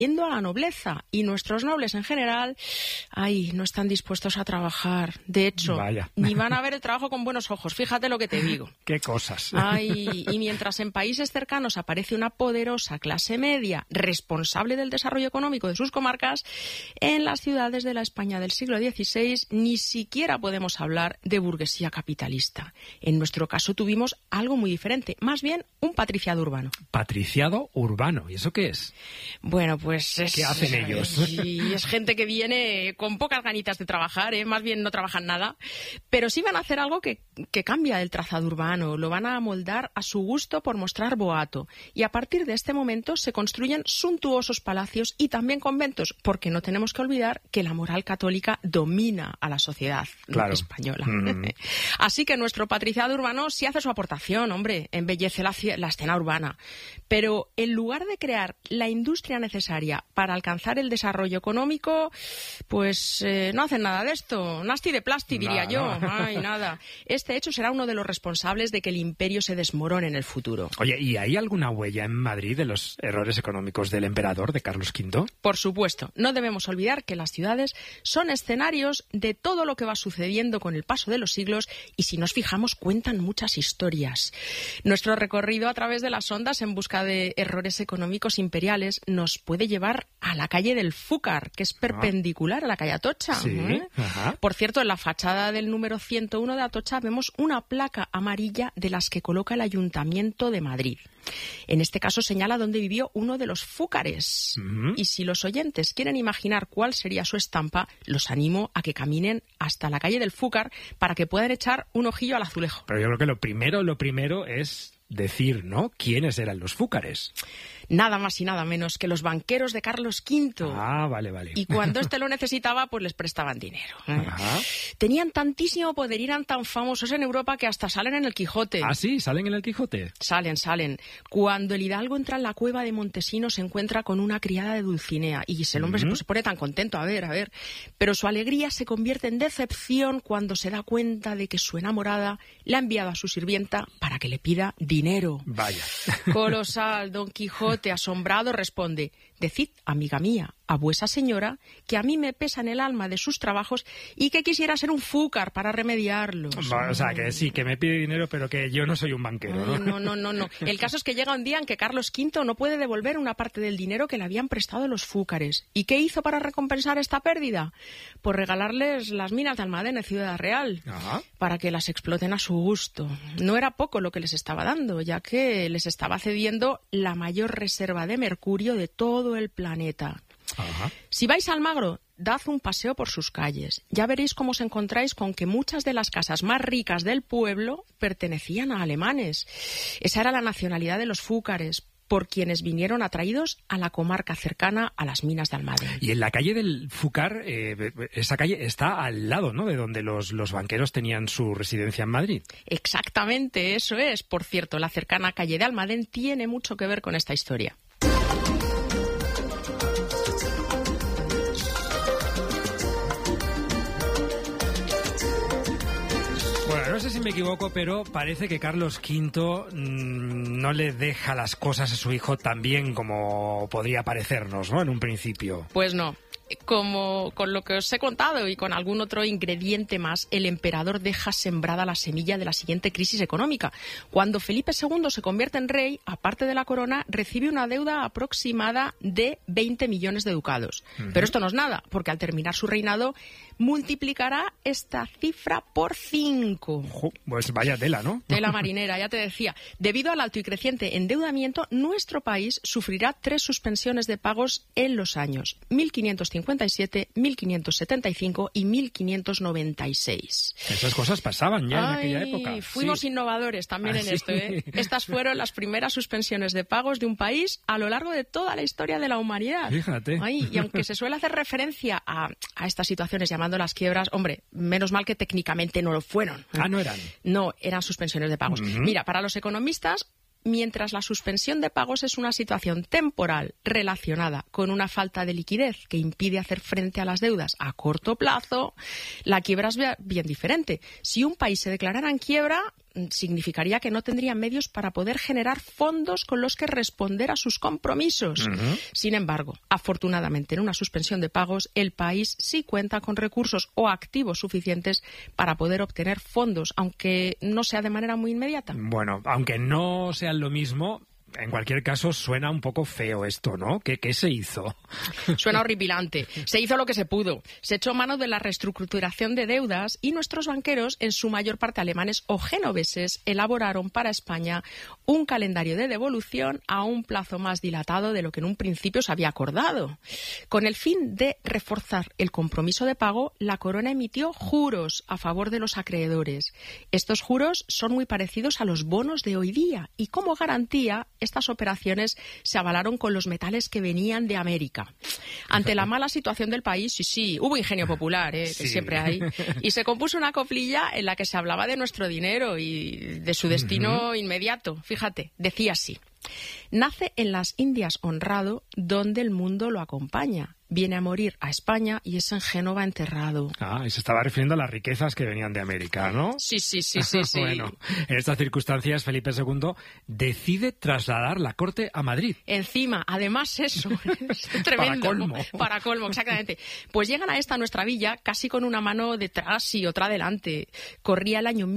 a la nobleza, y nuestros nobles en general, no están dispuestos a trabajar. De hecho, ni van a ver el trabajo con buenos ojos. Fíjate lo que te digo. ¡Qué cosas! Y mientras en países cercanos aparece una poderosa clase media responsable del desarrollo económico de sus comarcas, en las ciudades de la España del siglo XVI ni siquiera podemos hablar de burguesía capitalista. En nuestro caso tuvimos algo muy diferente, más bien un patriciado urbano. ¿Patriciado urbano? ¿Y eso qué es? Bueno, pues ¿qué hacen ellos? Es gente que viene con pocas ganitas de trabajar, más bien no trabajan nada, pero sí van a hacer algo que cambia el trazado urbano, lo van a amoldar a su gusto por mostrar boato, y a partir de este momento se construyen suntuosos palacios y también conventos, porque no tenemos que olvidar que la moral católica domina a la sociedad española. Así que nuestro patriciado urbano sí hace su aportación, hombre, embellece la escena urbana, pero en lugar de crear la industria necesaria para alcanzar el desarrollo económico, pues no hacen nada de esto. Nasti de plasti, diría yo. Nada. Este hecho será uno de los responsables de que el imperio se desmorone en el futuro. Oye, ¿y hay alguna huella en Madrid de los errores económicos del emperador, de Carlos V? Por supuesto. No debemos olvidar que las ciudades son escenarios de todo lo que va sucediendo con el paso de los siglos, y si nos fijamos cuentan muchas historias. Nuestro recorrido a través de las ondas en busca de errores económicos imperiales nos puede llevar a la calle del Fúcar, que es perpendicular a la calle Atocha. Sí. Por cierto, en la fachada del número 101 de Atocha vemos una placa amarilla de las que coloca el Ayuntamiento de Madrid. En este caso señala dónde vivió uno de los fúcares. Y si los oyentes quieren imaginar cuál sería su estampa, los animo a que caminen hasta la calle del Fúcar para que puedan echar un ojillo al azulejo. Pero yo creo que lo primero es decir, ¿no?, quiénes eran los fúcares. Nada más y nada menos que los banqueros de Carlos V. Vale. Y cuando éste lo necesitaba, pues les prestaban dinero. Tenían tantísimo poder, eran tan famosos en Europa que hasta salen en el Quijote. ¿Ah, sí? ¿Salen en el Quijote? Salen. Cuando el hidalgo entra en la cueva de Montesinos se encuentra con una criada de Dulcinea y el hombre se pone tan contento, a ver. Pero su alegría se convierte en decepción cuando se da cuenta de que su enamorada le ha enviado a su sirvienta para que le pida dinero. Vaya. Colosal, Don Quijote, asombrado, responde: decid, amiga mía, a vuesa señora que a mí me pesa en el alma de sus trabajos y que quisiera ser un fúcar para remediarlos. O sea, que sí, que me pide dinero, pero que yo no soy un banquero, ¿no? No. El caso es que llega un día en que Carlos V no puede devolver una parte del dinero que le habían prestado los fúcares. ¿Y qué hizo para recompensar esta pérdida? Pues regalarles las minas de Almadén, Ciudad Real, para que las exploten a su gusto. No era poco lo que les estaba dando, ya que les estaba cediendo la mayor reserva de mercurio de todo el planeta. Si vais a Almagro, dad un paseo por sus calles. Ya veréis cómo os encontráis con que muchas de las casas más ricas del pueblo pertenecían a alemanes. Esa era la nacionalidad de los fúcares, por quienes vinieron atraídos a la comarca cercana a las minas de Almadén. Y en la calle del Fúcar, esa calle está al lado, ¿no?, de donde los banqueros tenían su residencia en Madrid. Exactamente, eso es. Por cierto, la cercana calle de Almadén tiene mucho que ver con esta historia. Bueno, no sé si me equivoco, pero parece que Carlos V no le deja las cosas a su hijo tan bien como podría parecernos, ¿no?, en un principio. Pues no. Como con lo que os he contado y con algún otro ingrediente más, el emperador deja sembrada la semilla de la siguiente crisis económica. Cuando Felipe II se convierte en rey, aparte de la corona, recibe una deuda aproximada de 20 millones de ducados. Pero esto no es nada, porque al terminar su reinado multiplicará esta cifra por 5. Pues vaya tela, ¿no? Tela marinera, ya te decía. Debido al alto y creciente endeudamiento, nuestro país sufrirá 3 suspensiones de pagos en los años 1557, 1575 y 1596. Esas cosas pasaban ya en aquella época. Fuimos innovadores también en esto, ¿eh? Estas fueron las primeras suspensiones de pagos de un país a lo largo de toda la historia de la humanidad. Fíjate. Y aunque se suele hacer referencia a estas situaciones llamando las quiebras, hombre, menos mal que técnicamente no lo fueron. ¿No eran? No, eran suspensiones de pagos. Mira, para los economistas, mientras la suspensión de pagos es una situación temporal relacionada con una falta de liquidez que impide hacer frente a las deudas a corto plazo, la quiebra es bien diferente. Si un país se declarara en quiebra, significaría que no tendrían medios para poder generar fondos con los que responder a sus compromisos. Sin embargo, afortunadamente, en una suspensión de pagos, el país sí cuenta con recursos o activos suficientes para poder obtener fondos, aunque no sea de manera muy inmediata. Bueno, aunque no sean lo mismo, en cualquier caso suena un poco feo esto, ¿no? ¿Qué se hizo? Suena horripilante. Se hizo lo que se pudo. Se echó mano de la reestructuración de deudas y nuestros banqueros, en su mayor parte alemanes o genoveses, elaboraron para España un calendario de devolución a un plazo más dilatado de lo que en un principio se había acordado. Con el fin de reforzar el compromiso de pago, la Corona emitió juros a favor de los acreedores. Estos juros son muy parecidos a los bonos de hoy día y, como garantía, estas operaciones se avalaron con los metales que venían de América. Ante la mala situación del país, sí, hubo ingenio popular, que siempre hay, y se compuso una coplilla en la que se hablaba de nuestro dinero y de su destino inmediato. Fíjate, decía así: nace en las Indias honrado, donde el mundo lo acompaña. Viene a morir a España y es en Génova enterrado. Ah, y se estaba refiriendo a las riquezas que venían de América, ¿no? Sí. Bueno, en estas circunstancias, Felipe II decide trasladar la corte a Madrid. Encima, además eso, es tremendo. Para colmo, exactamente. Pues llegan a esta nuestra villa casi con una mano detrás y otra delante. Corría el año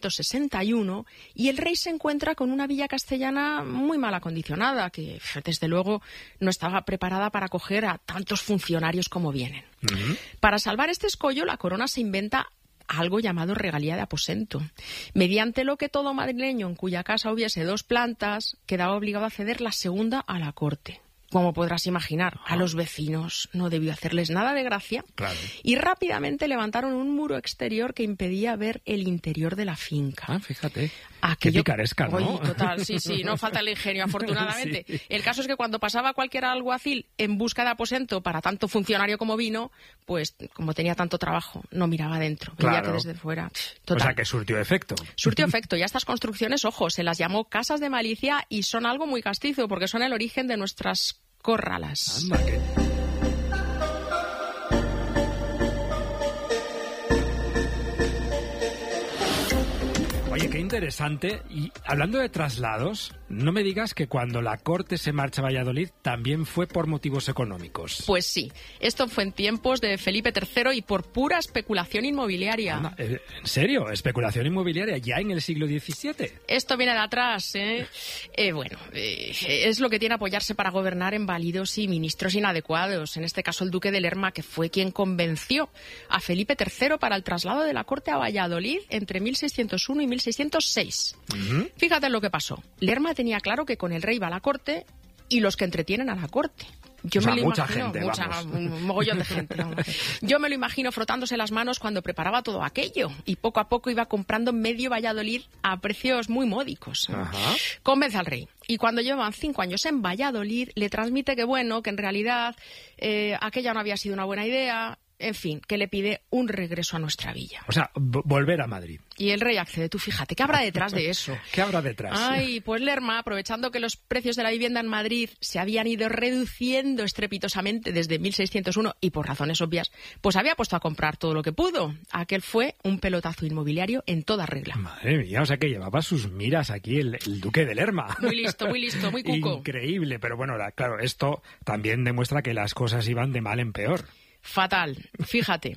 1561 y el rey se encuentra con una villa castellana muy mal acondicionada, que desde luego no estaba preparada para acoger a tantos funcionarios como vienen. Para salvar este escollo, la Corona se inventa algo llamado regalía de aposento, mediante lo que todo madrileño en cuya casa hubiese 2 plantas quedaba obligado a ceder la segunda a la corte. Como podrás imaginar, a los vecinos no debió hacerles nada de gracia, y rápidamente levantaron un muro exterior que impedía ver el interior de la finca. Ah, fíjate. Qué picaresca, ¿no? Oye, total, sí, no falta el ingenio, afortunadamente. Sí. El caso es que cuando pasaba cualquier alguacil en busca de aposento para tanto funcionario como vino, pues como tenía tanto trabajo, no miraba dentro, veía que desde fuera. Total. O sea, que surtió efecto. Surtió efecto, y a estas construcciones, ojo, se las llamó casas de malicia y son algo muy castizo, porque son el origen de nuestras corralas. Anda, que... Oye, qué interesante. Y hablando de traslados, no me digas que cuando la corte se marcha a Valladolid también fue por motivos económicos. Pues sí, esto fue en tiempos de Felipe III y por pura especulación inmobiliaria. Anda, ¿en serio? ¿Especulación inmobiliaria ya en el siglo XVII? Esto viene de atrás, ¿eh? Es lo que tiene apoyarse para gobernar en válidos y ministros inadecuados. En este caso, el duque de Lerma, que fue quien convenció a Felipe III para el traslado de la corte a Valladolid entre 1601 y 1606. Fíjate en lo que pasó. Lerma tenía claro que con el rey va a la corte y los que entretienen a la corte. Yo me lo imagino, un mogollón de gente. Yo me lo imagino frotándose las manos cuando preparaba todo aquello y poco a poco iba comprando medio Valladolid a precios muy módicos. Convence al rey. Y cuando llevan 5 años en Valladolid, le transmite que que en realidad aquella no había sido una buena idea. En fin, que le pide un regreso a nuestra villa. O sea, volver a Madrid. Y el rey accede. Tú fíjate, ¿qué habrá detrás de eso? ¿Qué habrá detrás? Ay, pues Lerma, aprovechando que los precios de la vivienda en Madrid se habían ido reduciendo estrepitosamente desde 1601 y por razones obvias, pues había puesto a comprar todo lo que pudo. Aquel fue un pelotazo inmobiliario en toda regla. Madre mía, o sea que llevaba sus miras aquí el duque de Lerma. Muy listo, muy cuco. Increíble, pero bueno, claro, esto también demuestra que las cosas iban de mal en peor. Fatal, fíjate.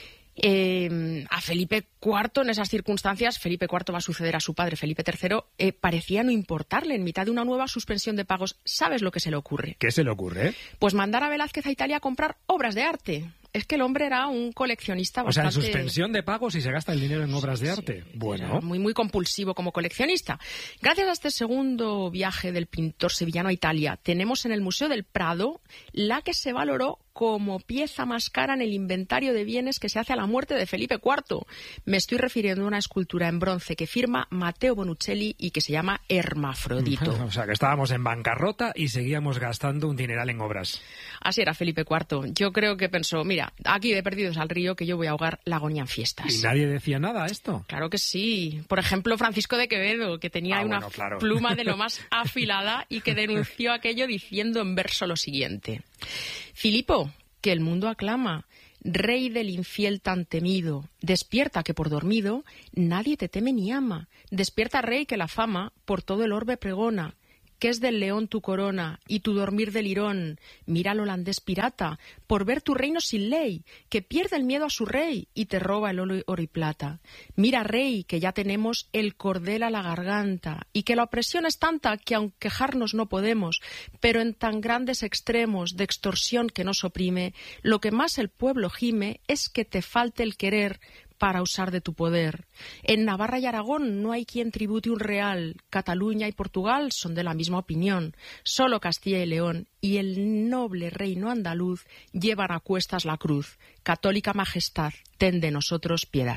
A Felipe IV, en esas circunstancias, Felipe IV va a suceder a su padre, Felipe III, parecía no importarle. En mitad de una nueva suspensión de pagos, ¿sabes lo que se le ocurre? ¿Qué se le ocurre? Pues mandar a Velázquez a Italia a comprar obras de arte. Es que el hombre era un coleccionista bastante... O sea, en suspensión de pagos y se gasta el dinero en obras de arte. Bueno. Muy compulsivo como coleccionista. Gracias a este segundo viaje del pintor sevillano a Italia, tenemos en el Museo del Prado la que se valoró como pieza más cara en el inventario de bienes que se hace a la muerte de Felipe IV. Me estoy refiriendo a una escultura en bronce que firma Matteo Bonuccelli y que se llama Hermafrodito. O sea, que estábamos en bancarrota y seguíamos gastando un dineral en obras. Así era Felipe IV. Yo creo que pensó, mira, aquí de perdidos al río que yo voy a ahogar la agonía en fiestas. ¿Y nadie decía nada a esto? Claro que sí. Por ejemplo, Francisco de Quevedo, que tenía pluma de lo más afilada y que denunció aquello diciendo en verso lo siguiente: Filipo, que el mundo aclama, rey del infiel tan temido, despierta que por dormido nadie te teme ni ama. Despierta, rey, que la fama por todo el orbe pregona, que es del león tu corona y tu dormir del lirón. Mira al holandés pirata por ver tu reino sin ley, que pierde el miedo a su rey y te roba el oro y plata. Mira, rey, que ya tenemos el cordel a la garganta y que la opresión es tanta que aun quejarnos no podemos, pero en tan grandes extremos de extorsión que nos oprime, lo que más el pueblo gime es que te falte el querer para usar de tu poder. En Navarra y Aragón no hay quien tribute un real. Cataluña y Portugal son de la misma opinión. Solo Castilla y León y el noble reino andaluz llevan a cuestas la cruz. Católica majestad, ten de nosotros piedad.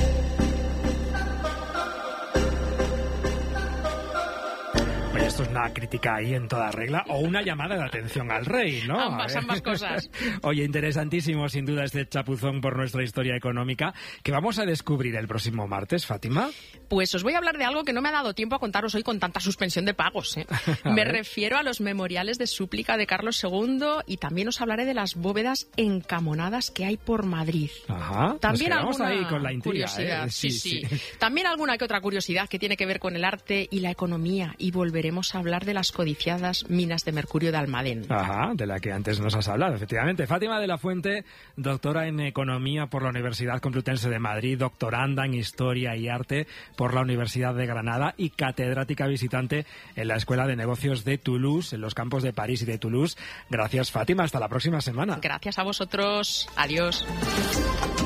Esto es una crítica ahí en toda regla o una llamada de atención al rey, ¿no? Ambas cosas. Oye, interesantísimo sin duda este chapuzón por nuestra historia económica que vamos a descubrir el próximo martes, Fátima. Pues os voy a hablar de algo que no me ha dado tiempo a contaros hoy con tanta suspensión de pagos, ¿eh? Me refiero a los memoriales de súplica de Carlos II y también os hablaré de las bóvedas encamonadas que hay por Madrid. Ajá, también alguna ahí con la intriga, curiosidad, sí. También alguna que otra curiosidad que tiene que ver con el arte y la economía y volveremos a hablar de las codiciadas minas de mercurio de Almadén. Ajá, de la que antes nos has hablado, efectivamente. Fátima de la Fuente, doctora en Economía por la Universidad Complutense de Madrid, doctoranda en Historia y Arte por la Universidad de Granada y catedrática visitante en la Escuela de Negocios de Toulouse, en los campos de París y de Toulouse. Gracias, Fátima. Hasta la próxima semana. Gracias a vosotros. Adiós.